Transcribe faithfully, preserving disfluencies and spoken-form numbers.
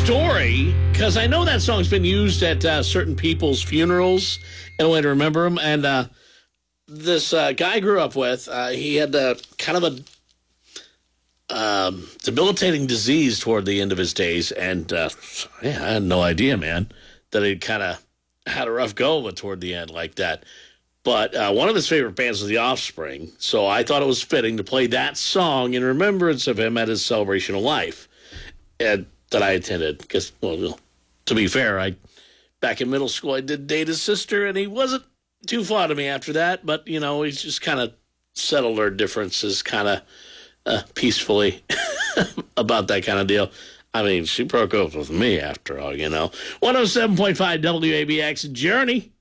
story, because I know that song's been used at uh, certain people's funerals in a way to remember them. And uh, this uh, guy I grew up with, uh, he had uh, kind of a um, debilitating disease toward the end of his days. And uh, yeah, I had no idea, man, that he kind of had a rough go of it toward the end like that. But uh, one of his favorite bands was The Offspring, so I thought it was fitting to play that song in remembrance of him at his celebration of life and, that I attended. Because, well, to be fair, I back in middle school, I did date his sister, and he wasn't too fond of me after that. But, you know, he's just kind of settled our differences kind of uh, peacefully about that kind of deal. I mean, she broke up with me after all, you know. one oh seven point five W A B X, Journey.